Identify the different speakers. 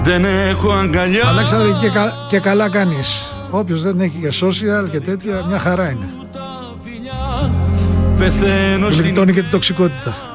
Speaker 1: δεν έχω αγκαλιά.
Speaker 2: Αλέξανδρε, και καλά κάνεις. Όποιος δεν έχει και social και τέτοια, μια χαρά είναι.
Speaker 1: Πεθαίνω
Speaker 2: Γλιτώνει και την τοξικότητα.